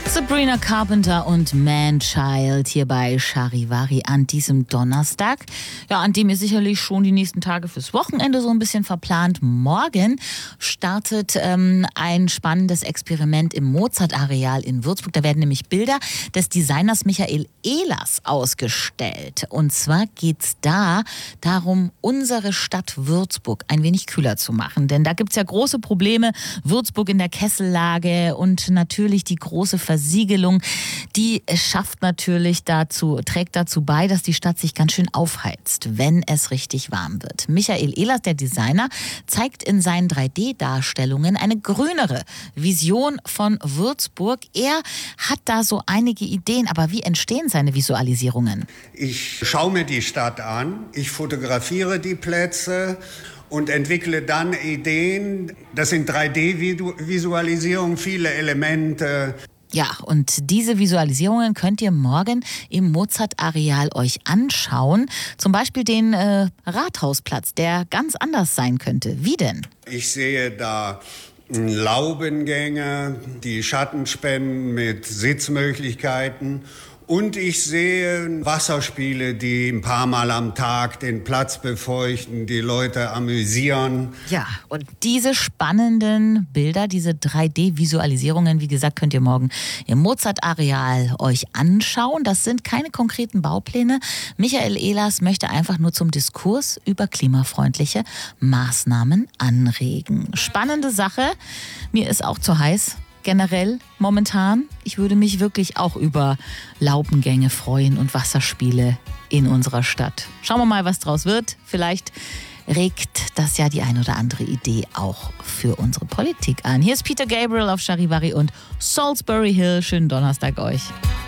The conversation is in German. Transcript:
Sabrina Carpenter und Man-Child hier bei Charivari an diesem Donnerstag. Ja, an dem ihr sicherlich schon die nächsten Tage fürs Wochenende so ein bisschen verplant. Morgen startet ein spannendes Experiment im Mozart-Areal in Würzburg. Da werden nämlich Bilder des Designers Michael Ehlers ausgestellt. Und zwar geht es da darum, unsere Stadt Würzburg ein wenig kühler zu machen. Denn da gibt es ja große Probleme. Würzburg in der Kessellage und natürlich die große Versiegelung, die trägt dazu bei, dass die Stadt sich ganz schön aufheizt, wenn es richtig warm wird. Michael Ehlers, der Designer, zeigt in seinen 3D-Darstellungen eine grünere Vision von Würzburg. Er hat da so einige Ideen, aber wie entstehen seine Visualisierungen? Ich schaue mir die Stadt an, ich fotografiere die Plätze und entwickle dann Ideen. Das sind 3D-Visualisierungen, viele Elemente. Ja, und diese Visualisierungen könnt ihr morgen im Mozart-Areal euch anschauen. Zum Beispiel den Rathausplatz, der ganz anders sein könnte. Wie denn? Ich sehe da Laubengänge, die Schatten spenden mit Sitzmöglichkeiten. Und ich sehe Wasserspiele, die ein paar Mal am Tag den Platz befeuchten, die Leute amüsieren. Ja, und diese spannenden Bilder, diese 3D-Visualisierungen, wie gesagt, könnt ihr morgen im Mozart-Areal euch anschauen. Das sind keine konkreten Baupläne. Michael Ehlers möchte einfach nur zum Diskurs über klimafreundliche Maßnahmen anregen. Spannende Sache. Mir ist auch zu heiß. Generell momentan. Ich würde mich wirklich auch über Laubengänge freuen und Wasserspiele in unserer Stadt. Schauen wir mal, was draus wird. Vielleicht regt das ja die ein oder andere Idee auch für unsere Politik an. Hier ist Peter Gabriel auf Charivari und Salisbury Hill. Schönen Donnerstag euch.